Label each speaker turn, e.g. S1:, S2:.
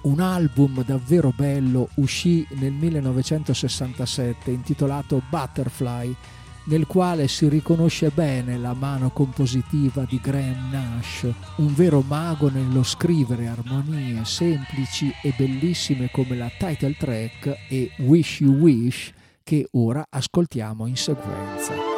S1: Un album davvero bello uscì nel 1967 intitolato Butterfly, nel quale si riconosce bene la mano compositiva di Graham Nash, un vero mago nello scrivere armonie semplici e bellissime come la title track e Wish You Wish, che ora ascoltiamo in sequenza.